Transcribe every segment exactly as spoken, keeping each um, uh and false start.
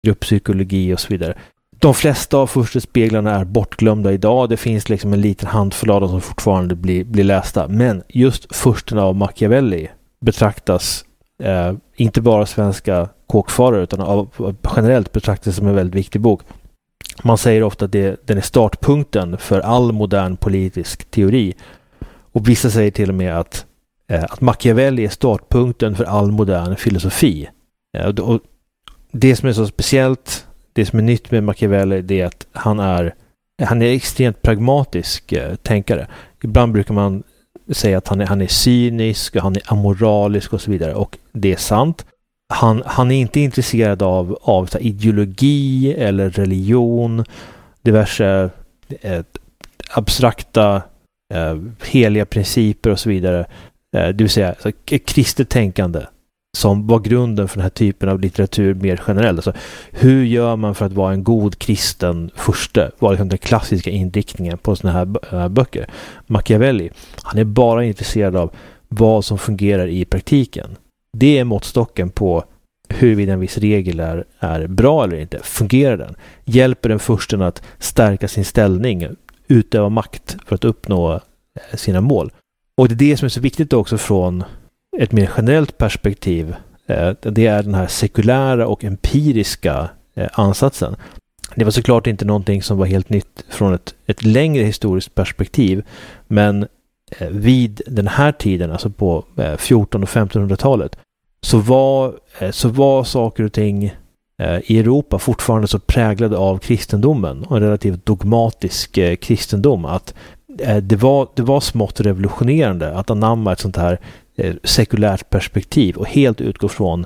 grupppsykologi och så vidare. De flesta av furstespeglarna är bortglömda idag. Det finns liksom en liten handfull av dem som fortfarande blir, blir lästa. Men just Fursten av Machiavelli betraktas eh, inte bara svenska kåkfarare utan av, generellt betraktas som en väldigt viktig bok. Man säger ofta att det, den är startpunkten för all modern politisk teori. Och vissa säger till och med att, eh, att Machiavelli är startpunkten för all modern filosofi. Eh, och, och det som är så speciellt, det som är nytt med Machiavelli, det är att han är, han är extremt pragmatisk eh, tänkare. Ibland brukar man säga att han är, han är cynisk och han är amoralisk och så vidare. Och det är sant. Han, han är inte intresserad av, av så här, ideologi eller religion, diverse eh, abstrakta eh, heliga principer och så vidare. Eh, det vill säga så, kristet tänkande som var grunden för den här typen av litteratur mer generellt. Alltså, hur gör man för att vara en god kristen furste? Var liksom den klassiska inriktningen på såna här b- böcker. Machiavelli, han är bara intresserad av vad som fungerar i praktiken. Det är måttstocken på huruvida en viss regel är, är bra eller inte. Fungerar den? Hjälper den fursten att stärka sin ställning, utöva makt för att uppnå sina mål? Och det är det som är så viktigt också från ett mer generellt perspektiv. Det är den här sekulära och empiriska ansatsen. Det var såklart inte någonting som var helt nytt från ett, ett längre historiskt perspektiv, men vid den här tiden, alltså på fjortonhundra- och femtonhundratalet, så var, så var saker och ting i Europa fortfarande så präglade av kristendomen och en relativt dogmatisk kristendom att det var, det var smått revolutionerande att anamma ett sånt här sekulärt perspektiv och helt utgå från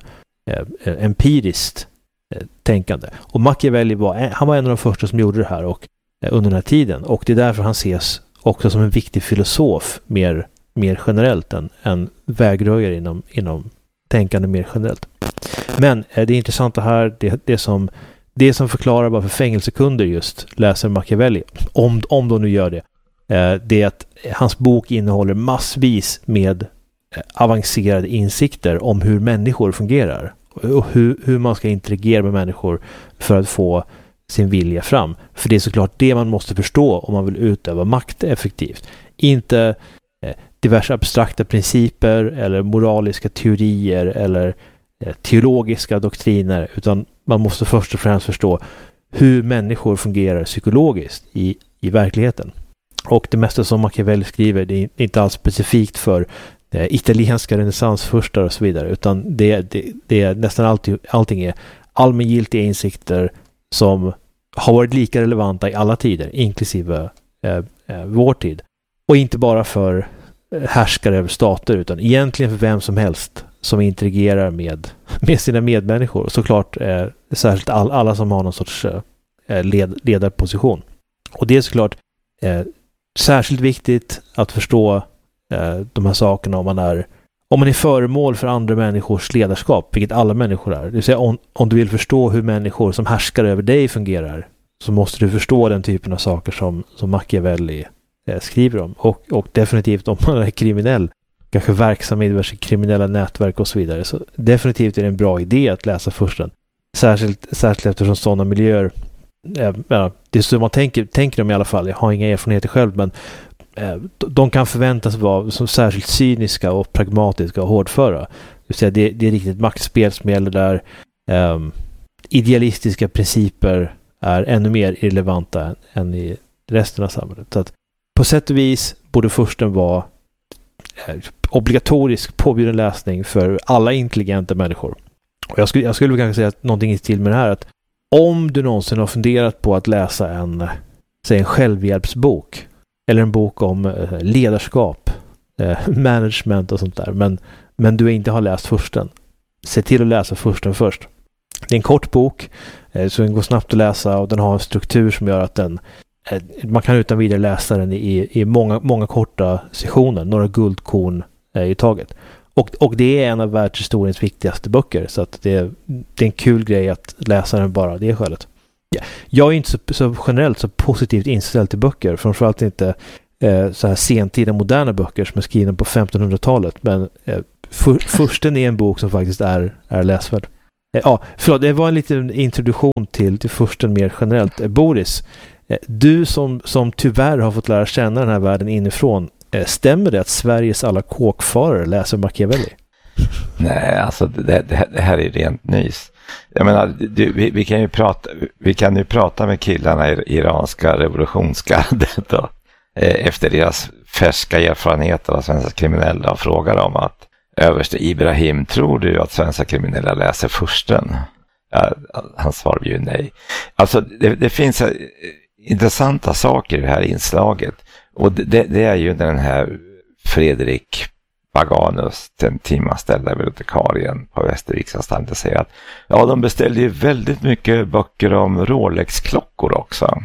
empiriskt tänkande. Och Machiavelli var, han var en av de första som gjorde det här och, under den här tiden, och det är därför han ses också som en viktig filosof mer, mer generellt än, än vägröjare inom, inom tänkande mer generellt. Men eh, det intressanta här, det, det, som, det som förklarar varför fängelsekunder just läser Machiavelli, om, om de nu gör det, eh, det är att hans bok innehåller massvis med eh, avancerade insikter om hur människor fungerar och hur, hur man ska interagera med människor för att få sin vilja fram. För det är såklart det man måste förstå om man vill utöva makt effektivt. Inte eh, diverse abstrakta principer eller moraliska teorier eller eh, teologiska doktriner, utan man måste först och främst förstå hur människor fungerar psykologiskt i, i verkligheten. Och det mesta som Machiavelli skriver, det är inte alls specifikt för eh, italienska renässansfurstar och så vidare, utan det, det, det är nästan alltid, allting är allmängiltiga insikter som har varit lika relevanta i alla tider, inklusive eh, eh, vår tid. Och inte bara för härskare över stater, utan egentligen för vem som helst som interagerar med, med sina medmänniskor. Och såklart eh, särskilt all, alla som har någon sorts eh, led, ledarposition. Och det är såklart eh, särskilt viktigt att förstå eh, de här sakerna om man är Om man är föremål för andra människors ledarskap, vilket alla människor är. Det vill säga om, om du vill förstå hur människor som härskar över dig fungerar, så måste du förstå den typen av saker som, som Machiavelli eh, skriver om. Och, och definitivt om man är kriminell, kanske verksam i diverse kriminella nätverk och så vidare. Så definitivt är det en bra idé att läsa Fursten. Särskilt, särskilt eftersom sådana miljöer, eh, ja, det är så man tänker, tänker dem i alla fall. Jag har inga erfarenheter själv, men de kan förväntas vara som särskilt cyniska och pragmatiska och hårdföra. Det vill säga det, det är riktigt maktspel som gäller där um, idealistiska principer är ännu mer irrelevanta än, än i resten av samhället. Så att på sätt och vis borde Fursten vara eh, obligatorisk påbjuden läsning för alla intelligenta människor. Och jag skulle, jag skulle kanske säga att någonting i stil med det här, att om du någonsin har funderat på att läsa en, säg en självhjälpsbok eller en bok om eh, ledarskap, eh, management och sånt där, men, men du inte har läst Fursten, se till att läsa Fursten först. Det är en kort bok, eh, så den går snabbt att läsa, och den har en struktur som gör att den eh, man kan utan vidare läsa den i, i många, många korta sessioner, några guldkorn eh, i taget. Och, och det är en av världshistoriens viktigaste böcker, så att det, det är en kul grej att läsa den bara, det är skälet. Jag är inte så, så generellt så positivt inställd till böcker, framförallt inte eh, så här sentida moderna böcker som är skrivna på femtonhundratalet, men eh, för, Fursten är en bok som faktiskt är, är läsvärd. Ja, förlåt, det var en liten introduktion till, till försten mer generellt. Boris, du som, som tyvärr har fått lära känna den här världen inifrån, stämmer det att Sveriges alla kåkfarare läser Machiavelli? Nej, alltså det, det, det här är rent nys. Jag menar, du, vi, vi kan ju prata vi kan ju prata med killarna i iranska revolutionsgardet då, efter deras färska erfarenheter av svenska kriminella och frågar dem att överste Ibrahim, tror du att svenska kriminella läser försten? Ja, han svarar ju nej. Alltså det, det finns uh, intressanta saker i det här inslaget, och det, det är ju den här Fredrik Baganus, den timanställda bibliotekarien på Västerviksanstalten, säger att ja, de beställde ju väldigt mycket böcker om Rolex-klockor också.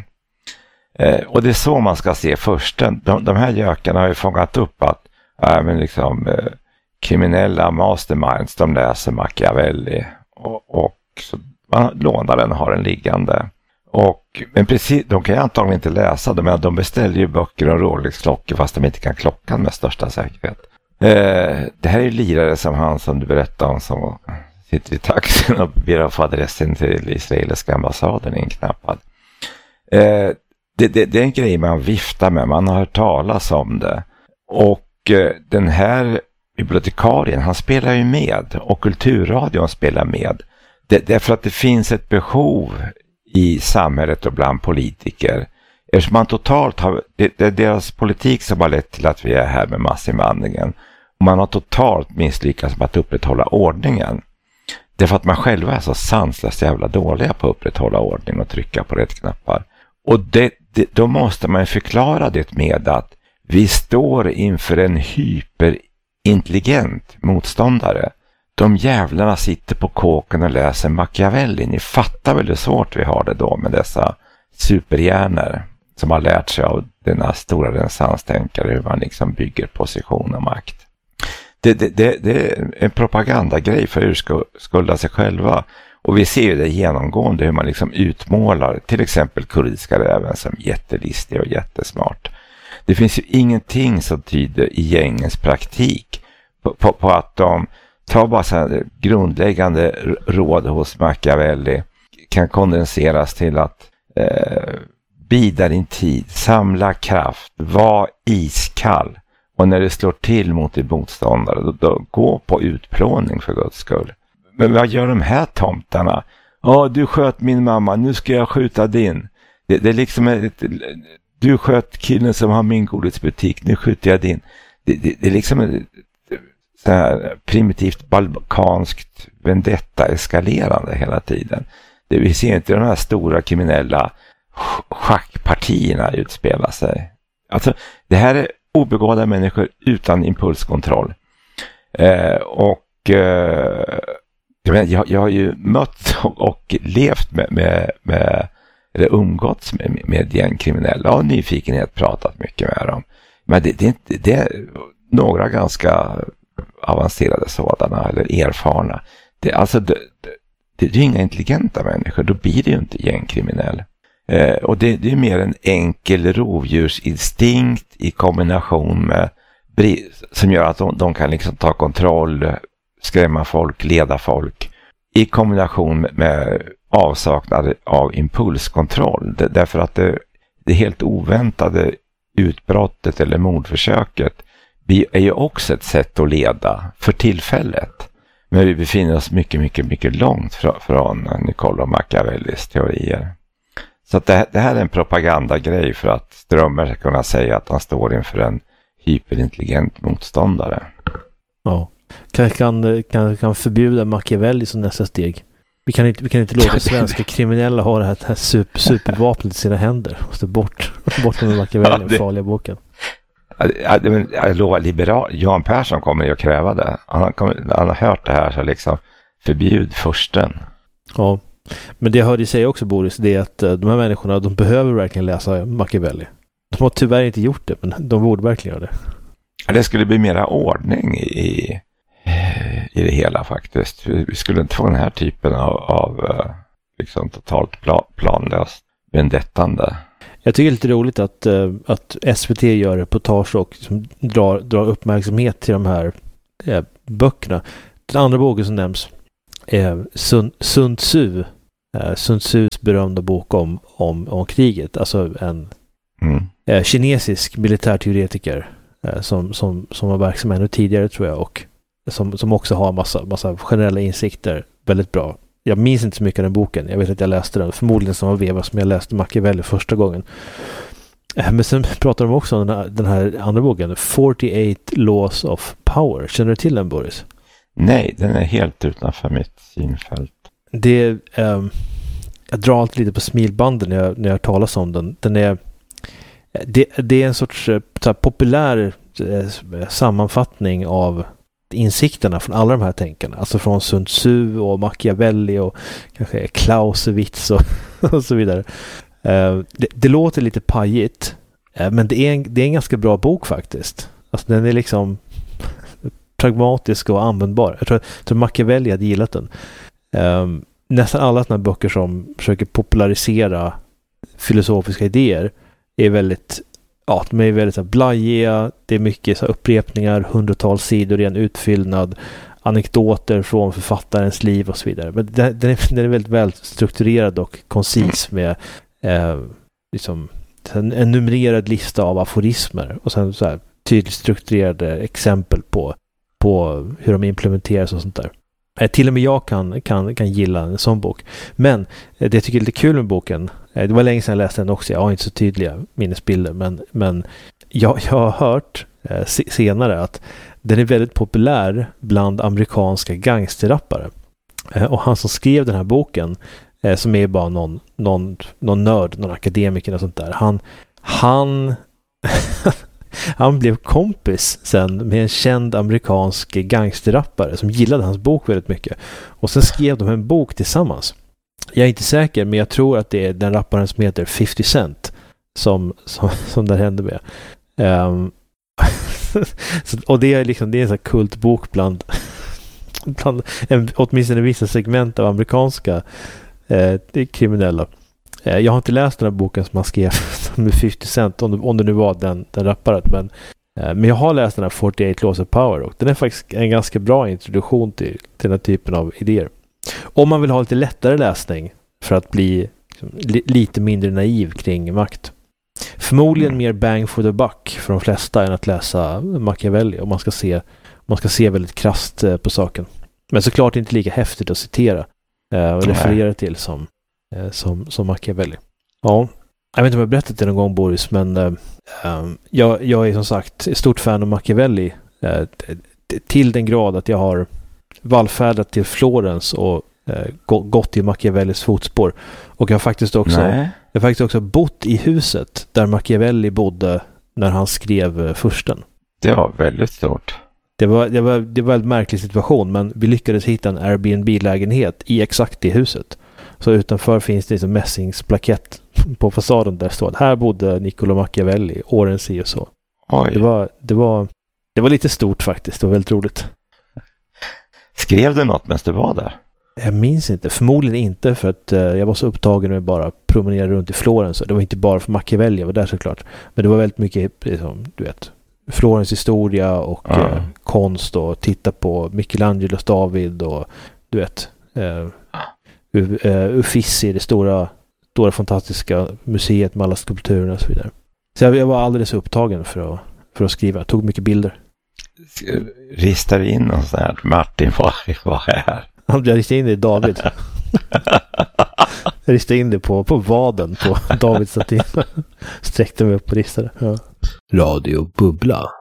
Eh, och det är så man ska se försten. De, de här gökarna har ju fångat upp att äh, men liksom, eh, kriminella masterminds, de läser Machiavelli och, och så man lånar den och har den liggande. Och, men precis, de kan ju antagligen inte läsa dem, men de beställer ju böcker om Rolex-klockor fast de inte kan klockan med största säkerhet. Eh, det här är lirare som han som du berättade om, som sitter i taxin och ber att få adressen till israeliska ambassaden inknappad. Eh, det, det, det är en grej man viftar med, man har hört talas om det. Och eh, den här bibliotekarien, han spelar ju med, och kulturradion spelar med. Det, därför att det finns ett behov i samhället och bland politiker. Eftersom man totalt har, det, det är deras politik som har lett till att vi är här med massinvandringen. Och man har totalt misslyckats med att upprätthålla ordningen. Därför att man själva är så sanslöst jävla dåliga på att upprätthålla ordning och trycka på rätt knappar. Och det, det, då måste man förklara det med att vi står inför en hyperintelligent motståndare. De jävlarna sitter på kåken och läser Machiavelli. Ni fattar väl hur svårt vi har det då med dessa superhjärnor som har lärt sig av denna stora renässanstänkare hur man liksom bygger position och makt. Det, det, det, det är en propagandagrej för att urskulda sig själva. Och vi ser ju det genomgående hur man liksom utmålar till exempel kurdiska räven som jättelistig och jättesmart. Det finns ju ingenting som tyder i gängens praktik på, på, på att de tar bara så här grundläggande råd hos Machiavelli kan kondenseras till att eh, bida din tid, samla kraft, var iskall, och när det slår till mot din motståndare då, då gå på utplåning för Guds skull. Men vad gör de här tomtarna? Ja, du sköt min mamma, nu ska jag skjuta din. Det, det är liksom ett, du sköt killen som har min godisbutik, nu skjuter jag din. Det, det, det är liksom ett så här primitivt balkanskt vendetta-eskalerande hela tiden. Det, vi ser inte de här stora kriminella schackpartierna utspela sig. Alltså, det här är obegåvade människor utan impulskontroll. Eh, och eh, jag, jag har ju mött och, och levt med, med, med eller umgåtts med, med gängkriminella och nyfikenhet pratat mycket med dem. Men det, det, är inte, det är några ganska avancerade sådana eller erfarna. Det, alltså, det, det, det är inga intelligenta människor, då blir det ju inte gängkriminell. Eh, och det, det är mer en enkel rovdjursinstinkt i kombination med som gör att de, de kan liksom ta kontroll, skrämma folk, leda folk i kombination med avsaknad av impulskontroll. Det, därför att det, det helt oväntade utbrottet eller mordförsöket är ju också ett sätt att leda för tillfället. Men vi befinner oss mycket, mycket, mycket långt från, från Niccolo Machiavellis teorier. Så att det, det här är en propagandagrej för att Strömmer ska kunna säga att han står inför en hyperintelligent motståndare. Ja. Kanske kan, kan, kan förbjuda Machiavelli som nästa steg. Vi kan inte, vi kan inte låta svenska kriminella ha det här, det här super, supervapnet i sina händer. Måste bort, bort med Machiavelli, den ja, farliga boken. Jag, jag, jag lovar, liberal, Jan Persson kommer ju att kräva det. Han, kommer, han har hört det här, så liksom förbjud försten. Ja, men det jag hörde säga också, Boris, det är att de här människorna, de behöver verkligen läsa Machiavelli. De har tyvärr inte gjort det, men de borde verkligen göra det. Ja, det skulle bli mera ordning i, i det hela faktiskt. Vi skulle inte få den här typen av, av liksom totalt plan, planlöst vendettande. Jag tycker det är lite roligt att, att S V T gör reportage och liksom drar, drar uppmärksamhet till de här eh, böckerna. Den andra boken som nämns, eh, Sun, Sun Tzu, eh, Sun Tzus berömda bok om, om, om kriget. Alltså en Mm. eh, kinesisk militärteoretiker eh, som, som, som var verksam ännu tidigare tror jag och som, som också har massa, massa generella insikter. Väldigt bra. Jag minns inte så mycket av den boken. Jag vet att jag läste den. Förmodligen som var veva som jag läste Machiavelli första gången. Eh, men sen pratar de också om den här, den här andra boken. fyrtioåtta Laws of Power. Känner du till den, Boris? Nej, den är helt utanför mitt synfält. Det eh, jag drar alltid lite på smilbanden när jag, när jag talas om den. Den är det, det är en sorts så här, populär eh, sammanfattning av insikterna från alla de här tänkarna. Alltså från Sun Tzu och Machiavelli och kanske Clausewitz och, och så vidare. Eh, det, det låter lite pajigt eh, men det är, en, det är en ganska bra bok faktiskt. Alltså den är liksom pragmatisk och användbar. Jag tror, jag tror Machiavelli hade gillat den. Um, nästan alla sådana böcker som försöker popularisera filosofiska idéer är väldigt, ja, de är väldigt så här, blajiga, det är mycket så här, upprepningar, hundratals sidor i en utfyllnad, anekdoter från författarens liv och så vidare. Men den, den, är, den är väldigt väl strukturerad och koncis med eh, liksom, en, en numrerad lista av aforismer och sen så här, tydligt strukturerade exempel på, på hur de implementeras och sånt där. Eh, till och med jag kan, kan, kan gilla en sån bok. Men eh, det jag tycker är lite kul med boken, eh, det var länge sedan jag läste den också, jag har inte så tydliga minnesbilder, men, men jag, jag har hört eh, senare att den är väldigt populär bland amerikanska gangsterrappare. Eh, och han som skrev den här boken, eh, som är bara någon, någon, någon nörd, någon akademiker och sånt där, han, han han blev kompis sen med en känd amerikansk gangsterrappare som gillade hans bok väldigt mycket. Och sen skrev de en bok tillsammans. Jag är inte säker, men jag tror att det är den rapparen som heter fifty cent som, som, som det hände med. Um, så, och det är liksom det är en sån här kultbok bland, bland en, åtminstone vissa segment av amerikanska eh, kriminella. Jag har inte läst den här boken som han skrev med fifty cent, om det, om det nu var den, den rapparen, men, men jag har läst den här fyrtioåtta Laws of Power och den är faktiskt en ganska bra introduktion till, till den här typen av idéer. Om man vill ha lite lättare läsning för att bli liksom, li, lite mindre naiv kring makt. Förmodligen mer bang for the buck för de flesta än att läsa Machiavelli om man ska se, om man ska se väldigt krasst på saken. Men såklart inte lika häftigt att citera och referera till som Som, som Machiavelli. Ja, jag vet inte om jag har berättat det någon gång, Boris, men äh, jag, jag är som sagt ett stort fan av Machiavelli äh, till den grad att jag har vallfärdat till Florens och äh, gått i Machiavellis fotspår. Och jag har faktiskt också, jag har faktiskt också bott i huset där Machiavelli bodde när han skrev Fursten. Det var väldigt stort. Det var, det var, det var en märklig situation, men vi lyckades hitta en Airbnb-lägenhet i exakt det huset. Så utanför finns det en mässingsplakett på fasaden där det står att här bodde Niccolo Machiavelli, åren si och så. Oj. Det var, det var, det var lite stort faktiskt, det var väldigt roligt. Skrev du något medan du var där? Jag minns inte, förmodligen inte för att uh, jag var så upptagen med bara promenera runt i Florens. Så det var inte bara för Machiavelli, jag var där såklart. Men det var väldigt mycket, liksom, du vet, Florens historia och mm. uh, konst och titta på Michelangelos David och du vet... Uh, Uh, Uffizi, det stora, stora fantastiska museet med alla skulpturerna och så vidare. Så jag, jag var alldeles upptagen för att, för att skriva. Jag tog mycket bilder. Ristar in någon sån här Martin, vad, vad är här? Jag ristade in det i David. Jag ristade in det på, på vaden på Davids stativ. Sträckte mig upp och ristade. Ja. Radio Bubbla.